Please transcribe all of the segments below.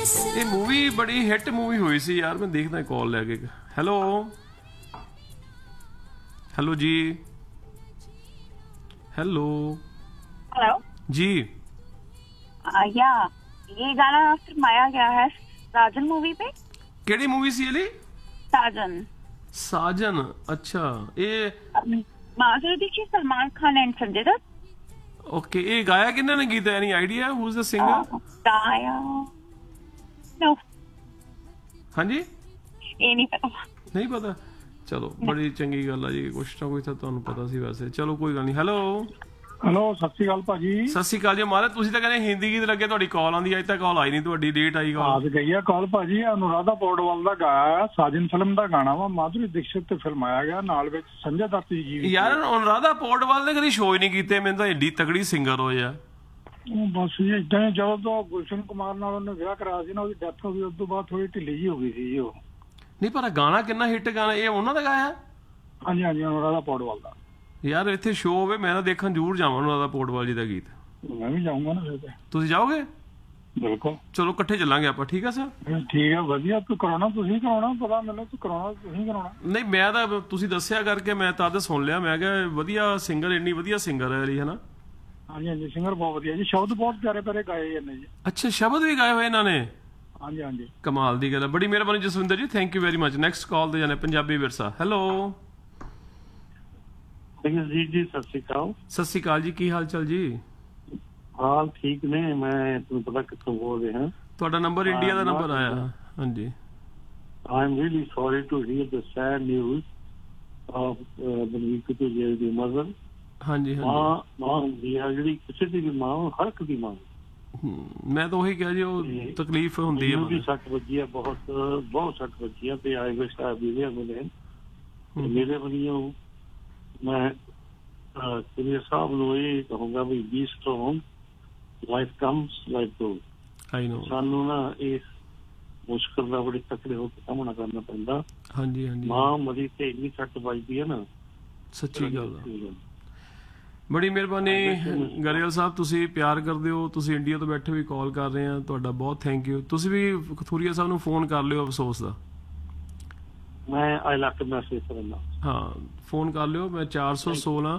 ਇਹ ਮੂਵੀ ਬੜੀ hit movie ਹੋਈ ਸੀ ਯਾਰ। ਮੈਂ ਦੇਖਦਾ ਕਾਲ ਲੈ ਕੇ। ਹੈਲੋ हेलो जी। हेलो हेलो जी। या ये गाना फिल्माया गया है साजन मूवी पे। केड़ी मूवी सी ये? साजन। साजन, अच्छा। ये माधुरी दीक्षित, सलमान खान एंड संजय दत्त। ओके, ये गाया किन्ना ने गीत है? Any idea who is the singer? गाया नो। हाँ जी, ये नहीं पता। नहीं पता। चलो बड़ी चंगी गल है जी, कुछ ना कुछ तो ਤੁਹਾਨੂੰ ਪਤਾ ਸੀ ਵੈਸੇ। ਚਲੋ ਕੋਈ ਗੱਲ ਨਹੀਂ। ਹੈਲੋ ਹੈਲੋ, ਸਤਿ ਸ਼੍ਰੀ ਅਕਾਲ ਭਾਜੀ। ਸਤਿ ਸ਼੍ਰੀ ਅਕਾਲ ਜੀ ਮਹਾਰਾਜ। ਤੁਸੀਂ ਤਾਂ ਕਹਿੰਦੇ ਹਿੰਦੀ ਗੀਤ ਲੱਗੇ, ਤੁਹਾਡੀ ਕਾਲ ਆਉਂਦੀ ਅਜੇ ਤੱਕ ਕਾਲ ਆਈ ਨਹੀਂ ਤੁਹਾਡੀ, ਲੇਟ ਆਈ ਕਾਲ। ਆ ਗਈ ਆ ਕਾਲ ਭਾਜੀ। ਅਨੁਰਾਧਾ ਪੌਡਵਾਲ ਦਾ ਗਾਇਆ ਸਾਜਨ ਫਿਲਮ ਦਾ ਗਾਣਾ ਵਾ, ਮਾਧੁਰੀ ਦੀਕਸ਼ਿਤ ਤੇ ਫਿਲਮਾਇਆ ਗਿਆ, ਨਾਲ ਵਿੱਚ ਸੰਜੇ ਦੱਤ ਜੀ। ਯਾਰ ਅਨੁਰਾਧਾ ਪੌਡਵਾਲ ਨੇ ਕਦੀ ਸ਼ੋਅ ਨਹੀਂ ਕੀਤੇ। ਮੈਨੂੰ ਤਾਂ ਏਡੀ ਤਗੜੀ ਸਿੰਗਰ ਹੋਏ ਆ। ਬਸ ਜੀ ਇਦਾਂ ਹੀ, ਜਦੋਂ ਤੋਂ ਗੁਲਸ਼ਨ ਕੁਮਾਰ ਨਾਲ ਉਹਨੇ ਵਿਆਹ ਕਰਾਇਆ ਸੀ ਨਾ, ਉਹਦੀ ਡੈਥ ਹੋ ਗਈ, ਉਸ ਤੋਂ ਬਾਅਦ ਥੋੜੀ ਢਿੱਲੀ ਜੀ ਹੋ ਗਈ ਸੀ ਉਹ। ਨਹੀਂ ਪਰ ਗਾਣਾ ਕਿੰਨਾ ਹਿੱਟ ਗਾਣਾ, ਇਹ ਉਹਨਾਂ ਦਾ ਗਾਇਆ? ਹਾਂਜੀ ਹਾਂਜੀ, ਅਨੁਰਾਧਾ ਪੌਡਵਾਲ ਦਾ। ਯਾਰ ਇੱਥੇ ਸ਼ੋਅ ਹੋਵੇ ਮੈਂ ਤਾਂ ਦੇਖਣ ਜ਼ਰੂਰ ਜਾਵਾਂ ਅਨੁਰਾਧਾ ਪੌਡਵਾਲ ਜੀ ਦਾ ਗੀਤ। ਮੈਂ ਵੀ ਜਾਊਂਗਾ ਨਾ ਫਿਰ। ਤੁਸੀਂ ਜਾਓਗੇ? ਬਿਲਕੁਲ। ਚਲੋ ਇਕੱਠੇ ਚੱਲਾਂਗੇ ਆਪਾਂ। ਠੀਕ ਆ ਸਰ? ਠੀਕ ਹੈ, ਵਧੀਆ। ਤੂੰ ਕਰਾਉਣਾ, ਤੁਸੀਂ ਕਰਾਉਣਾ, ਪਤਾ ਮੈਨੂੰ ਤੂੰ ਕਰਾਉਣਾ, ਤੁਸੀਂ ਕਰਾਉਣਾ। ਨਹੀਂ ਮੈਂ ਤਾਂ ਤੁਸੀਂ ਦੱਸਿਆ ਕਰਕੇ ਮੈਂ ਤਾਂ ਸੁਣ ਲਿਆ। ਮੈਂ ਕਿਹਾ ਵਧੀਆ ਸਿੰਗਰ, ਇੰਨੀ ਵਧੀਆ ਸਿੰਗਰ ਹੈ ਜੀ, ਹੈ ਨਾ? ਹਾਂਜੀ ਹਾਂਜੀ, ਸਿੰਗਰ ਬਹੁਤ ਵਧੀਆ ਜੀ, ਸ਼ਬਦ ਬਹੁਤ ਪਿਆਰੇ ਪਿਆਰੇ ਗਾਏ ਜਾਂਦੇ ਜੀ। ਅੱਛਾ, ਸ਼ਬਦ ਵੀ ਗਾਏ ਹੋਏ ਇਹਨਾਂ ਨੇ? ਹਾਂਜੀ ਹਾਂਜੀ, ਕਮਾਲ ਦੀ ਗੱਲ ਹੈ। ਬੜੀ ਮਿਹਰਬਾਨੀ ਜਸਵਿੰਦਰ ਜੀ, thank you very much. Next call ਤੇ ਜਾਣੇ ਪੰਜਾਬੀ ਵਿਰਸਾ। ਹੈਲੋ ਜੀ ਜੀ, ਸਤਿ ਸ਼੍ਰੀ ਅਕਾਲ। ਸਤਿ ਸ਼੍ਰੀ ਅਕਾਲ ਜੀ, ਕੀ ਹਾਲ ਚਾਲ ਜੀ? ਹਾਲ ਠੀਕ ਨੇ। ਮੈਂ ਤੁਹਾਨੂੰ ਪਤਾ ਕਿੱਥੋਂ ਬੋਲ ਰਿਹਾ? ਤੁਹਾਡਾ ਨੰਬਰ ਇੰਡੀਆ ਦਾ ਨੰਬਰ ਆਇਆ। ਹਾਂਜੀ। I am really sorry to hear the sad news of Balvir Kaur ji the mother. ਹਾਂਜੀ ਹਾਂਜੀ, ਮਾਂ ਹੁੰਦੀ ਆ ਜਿਹੜੀ ਕਿਸੇ ਦੀ ਵੀ ਮਾਂ, ਹਰ ਇੱਕ ਦੀ ਮਾਂ। ਮੈਂ ਤਾਂ ਉਹੀ ਕਿਹਾ ਜੀ, ਉਹ ਤਕਲੀਫ ਹੁੰਦੀ ਹੈ। ਮੈਨੂੰ ਸੱਟ ਵੱਜੀ ਆ, ਬਹੁਤ ਬਹੁਤ ਸੱਟ ਵੱਜੀ ਆ ਤੇ ਆਏ ਵੇ ਸਾਹਿਬ ਜੀ ਦੇ ਮਿਲੇ ਮੇਰੇ ਵੱਲੋਂ। ਮੈਂ ਸ੍ਰੀ ਸਾਹਿਬ ਨੂੰ ਇਹ ਕਹੂੰਗਾ ਵੀ B strong, life comes life goes. ਆਈ ਨੋ। ਸਾਨੂੰ ਨਾ ਇਸ ਮੁਸ਼ਕਲ ਦਾ ਬੜੀ ਤਕੜੇ ਹੋ ਕੇ ਸਾਹਮਣਾ ਕਰਨਾ ਪੈਂਦਾ। ਹਾਂਜੀ ਹਾਂਜੀ, ਮਾਂ ਮਰੀ ਤੇ ਇੰਨੀ ਸੱਟ ਵੱਜਦੀ ਹੈ ਨਾ, ਸੱਚੀ ਗੱਲ ਆ। ਬੜੀ ਮਿਹਰਬਾਨੀ ਗਰੇਵਾਲ ਸਾਹਿਬ, ਤੁਸੀਂ ਪਿਆਰ ਕਰਦੇ ਹੋ। ਤੁਸੀਂ ਇੰਡੀਆ ਤੋਂ ਬੈਠੇ ਵੀ ਕਾਲ ਕਰ ਰਹੇ ਆ, ਤੁਹਾਡਾ ਬਹੁਤ ਥੈਂਕ ਯੂ। ਤੁਸੀਂ ਵੀ ਕਥੂਰੀਆ ਸਾਹਿਬ ਨੂੰ ਫੋਨ ਕਰ ਲਿਓ ਅਫਸੋਸ ਦਾ। ਮੈਂ ਆਈ ਲੱਕ ਮੈਸੇਜ ਕਰਨਾ। ਹਾਂ ਫੋਨ ਕਰ ਲਿਓ। ਮੈਂ 416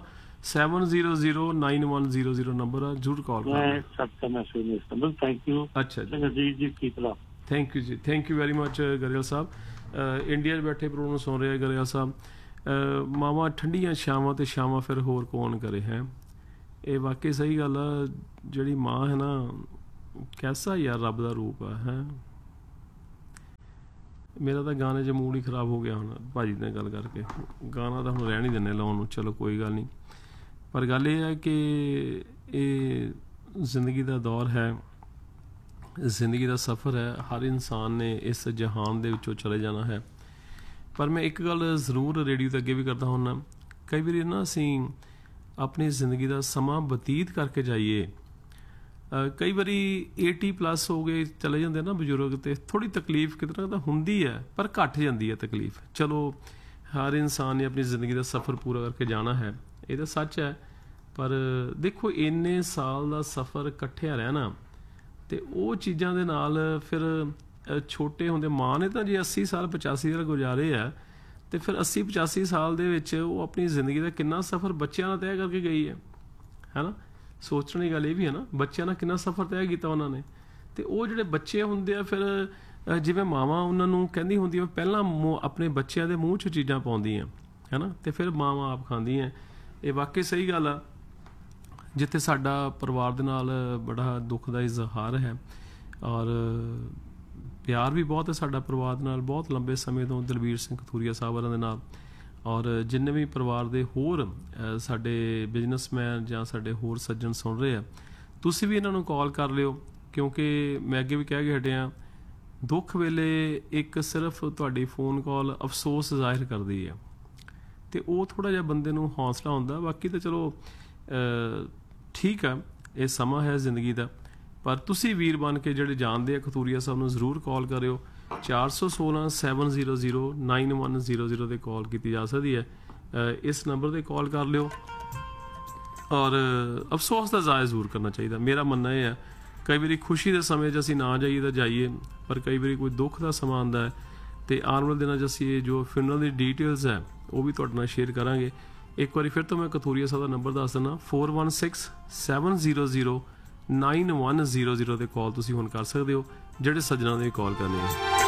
7009100 ਨੰਬਰ ਆ, ਜ਼ਰੂਰ ਕਾਲ ਕਰਨਾ। ਮੈਂ ਸਭ ਦਾ ਮੈਸੇਜ ਨਹੀਂ ਸਮਝ। Thank you. ਅੱਛਾ ਜੀ, ਜੀ ਜੀ, ਕੀ ਤਰ੍ਹਾਂ? ਥੈਂਕ ਯੂ ਜੀ, thank you very much Grewal Sahib. India 'ਚ ਬੈਠੇ ਪ੍ਰੋਗਰਾਮ ਸੁਣ ਰਹੇ ਗਰੇਵਾਲ ਸਾਹਿਬ। ਮਾਵਾਂ ਠੰਡੀਆਂ ਛਾਵਾਂ ਤੇ ਛਾਵਾਂ ਫਿਰ ਹੋਰ ਕੌਣ ਕਰੇ ਹੈ। ਇਹ ਵਾਕਈ ਸਹੀ ਗੱਲ ਆ। ਜਿਹੜੀ ਮਾਂ ਹੈ ਨਾ, ਕੈਸਾ ਯਾਰ ਰੱਬ ਦਾ ਰੂਪ ਆ ਹੈ। ਮੇਰਾ ਤਾਂ ਗਾਣੇ 'ਚ ਮੂਡ ਹੀ ਖਰਾਬ ਹੋ ਗਿਆ ਹੁਣ ਭਾਜੀ ਨਾਲ ਗੱਲ ਕਰਕੇ। ਗਾਣਾ ਤਾਂ ਹੁਣ ਰਹਿਣ ਹੀ ਦਿੰਦੇ ਲਾਉਣ ਨੂੰ, ਚਲੋ ਕੋਈ ਗੱਲ ਨਹੀਂ। ਪਰ ਗੱਲ ਇਹ ਹੈ ਕਿ ਇਹ ਜ਼ਿੰਦਗੀ ਦਾ ਦੌਰ ਹੈ, ਜ਼ਿੰਦਗੀ ਦਾ ਸਫ਼ਰ ਹੈ। ਹਰ ਇਨਸਾਨ ਨੇ ਇਸ ਜਹਾਨ ਦੇ ਵਿੱਚੋਂ ਚਲੇ ਜਾਣਾ ਹੈ। ਪਰ ਮੈਂ ਇੱਕ ਗੱਲ ਜ਼ਰੂਰ ਰੇਡੀਓ 'ਤੇ ਅੱਗੇ ਵੀ ਕਰਦਾ ਹੁੰਦਾ, ਕਈ ਵਾਰੀ ਨਾ ਅਸੀਂ ਆਪਣੀ ਜ਼ਿੰਦਗੀ ਦਾ ਸਮਾਂ ਬਤੀਤ ਕਰਕੇ ਜਾਈਏ। ਕਈ ਵਾਰੀ 80+ ਹੋ ਗਏ ਚਲੇ ਜਾਂਦੇ ਨਾ ਬਜ਼ੁਰਗ, ਤੇ ਥੋੜ੍ਹੀ ਤਕਲੀਫ ਕਿਤੇ ਨਾ ਤਾਂ ਹੁੰਦੀ ਹੈ, ਪਰ ਘੱਟ ਜਾਂਦੀ ਹੈ ਤਕਲੀਫ। ਚਲੋ ਹਰ ਇਨਸਾਨ ਨੇ ਆਪਣੀ ਜ਼ਿੰਦਗੀ ਦਾ ਸਫ਼ਰ ਪੂਰਾ ਕਰਕੇ ਜਾਣਾ ਹੈ, ਇਹ ਤਾਂ ਸੱਚ ਹੈ। ਪਰ ਦੇਖੋ ਇੰਨੇ ਸਾਲ ਦਾ ਸਫ਼ਰ ਇਕੱਠਿਆਂ ਰਹਿਣਾ, ਅਤੇ ਉਹ ਚੀਜ਼ਾਂ ਦੇ ਨਾਲ ਫਿਰ ਛੋਟੇ ਹੁੰਦੇ ਮਾਂ ਨੇ ਤਾਂ ਜੇ 80 ਸਾਲ 85 ਸਾਲ ਗੁਜ਼ਾਰੇ ਆ, ਅਤੇ ਫਿਰ 80-85 ਸਾਲ ਦੇ ਵਿੱਚ ਉਹ ਆਪਣੀ ਜ਼ਿੰਦਗੀ ਦਾ ਕਿੰਨਾ ਸਫ਼ਰ ਬੱਚਿਆਂ ਨਾਲ ਤੈਅ ਕਰਕੇ ਗਈ ਹੈ ਨਾ। ਸੋਚਣ ਦੀ ਗੱਲ ਇਹ ਵੀ ਹੈ ਨਾ, ਬੱਚਿਆਂ ਨਾਲ ਕਿੰਨਾ ਸਫ਼ਰ ਤੈਅ ਕੀਤਾ ਉਹਨਾਂ ਨੇ। ਅਤੇ ਉਹ ਜਿਹੜੇ ਬੱਚੇ ਹੁੰਦੇ ਆ, ਫਿਰ ਜਿਵੇਂ ਮਾਵਾਂ ਉਹਨਾਂ ਨੂੰ ਕਹਿੰਦੀ ਹੁੰਦੀਆਂ ਪਹਿਲਾਂ ਆਪਣੇ ਬੱਚਿਆਂ ਦੇ ਮੂੰਹ 'ਚ ਚੀਜ਼ਾਂ ਪਾਉਂਦੀਆਂ ਹੈ ਨਾ, ਅਤੇ ਫਿਰ ਮਾਵਾਂ ਆਪ ਖਾਂਦੀਆਂ। ਇਹ ਵਾਕਈ ਸਹੀ ਗੱਲ ਆ। ਜਿੱਥੇ ਸਾਡਾ ਪਰਿਵਾਰ ਦੇ ਨਾਲ ਬੜਾ ਦੁੱਖ ਦਾ ਇਜ਼ਹਾਰ ਹੈ, ਔਰ ਪਿਆਰ ਵੀ ਬਹੁਤ ਹੈ ਸਾਡਾ ਪਰਿਵਾਰ ਦੇ ਨਾਲ, ਬਹੁਤ ਲੰਬੇ ਸਮੇਂ ਤੋਂ ਦਲਬੀਰ ਸਿੰਘ ਕਥੂਰੀਆ ਸਾਹਿਬ ਹੋਰਾਂ ਦੇ ਨਾਲ। ਔਰ ਜਿੰਨੇ ਵੀ ਪਰਿਵਾਰ ਦੇ ਹੋਰ ਸਾਡੇ ਬਿਜ਼ਨਸਮੈਨ ਜਾਂ ਸਾਡੇ ਹੋਰ ਸੱਜਣ ਸੁਣ ਰਹੇ ਆ, ਤੁਸੀਂ ਵੀ ਇਹਨਾਂ ਨੂੰ ਕਾਲ ਕਰ ਲਿਓ, ਕਿਉਂਕਿ ਮੈਂ ਅੱਗੇ ਵੀ ਕਹਿ ਕੇ ਹਟਿਆ, ਦੁੱਖ ਵੇਲੇ ਇੱਕ ਸਿਰਫ ਤੁਹਾਡੀ ਫੋਨ ਕਾਲ ਅਫਸੋਸ ਜ਼ਾਹਿਰ ਕਰਦੀ ਹੈ, ਅਤੇ ਉਹ ਥੋੜ੍ਹਾ ਜਿਹਾ ਬੰਦੇ ਨੂੰ ਹੌਸਲਾ ਹੁੰਦਾ। ਬਾਕੀ ਤਾਂ ਚਲੋ ਠੀਕ ਆ, ਇਹ ਸਮਾਂ ਹੈ ਜ਼ਿੰਦਗੀ ਦਾ। ਪਰ ਤੁਸੀਂ ਵੀਰ ਬਣ ਕੇ ਜਿਹੜੇ ਜਾਣਦੇ ਆ ਕਥੂਰੀਆ ਸਾਹਿਬ ਨੂੰ ਜ਼ਰੂਰ ਕਾਲ ਕਰਿਓ। 416 700 9100 'ਤੇ ਕਾਲ ਕੀਤੀ ਜਾ ਸਕਦੀ ਹੈ। ਇਸ ਨੰਬਰ 'ਤੇ ਕਾਲ ਕਰ ਲਿਓ। ਔਰ ਅਫਸੋਸ ਦਾ ਜ਼ਾਹਿਰ ਜ਼ਰੂਰ ਕਰਨਾ ਚਾਹੀਦਾ। ਮੇਰਾ ਮੰਨਣਾ ਇਹ ਹੈ, ਕਈ ਵਾਰੀ ਖੁਸ਼ੀ ਦੇ ਸਮੇਂ 'ਚ ਅਸੀਂ ਨਾ ਜਾਈਏ ਤਾਂ ਜਾਈਏ, ਪਰ ਕਈ ਵਾਰੀ ਕੋਈ ਦੁੱਖ ਦਾ ਸਮਾਂ ਆਉਂਦਾ ਹੈ ਤੇ ਆਉਣ ਵਾਲੇ ਦਿਨਾਂ 'ਚ ਅਸੀਂ ਇਹ ਜੋ ਫਿਨਰਲ ਦੀ ਡਿਟੇਲਸ ਹੈ ਉਹ ਵੀ ਤੁਹਾਡੇ ਨਾਲ ਸ਼ੇਅਰ ਕਰਾਂਗੇ। ਇੱਕ ਵਾਰੀ ਫਿਰ ਤੋਂ ਮੈਂ ਕਥੂਰੀਆ ਸਾਹਿਬ ਦਾ ਨੰਬਰ ਦੱਸ ਦਿੰਦਾ 4167009100 ਤੇ ਕਾਲ ਤੁਸੀਂ ਹੁਣ ਕਰ ਸਕਦੇ ਹੋ ਜਿਹੜੇ ਸੱਜਣਾ ਨੇ ਕਾਲ ਕਰਨੀ ਹੈ।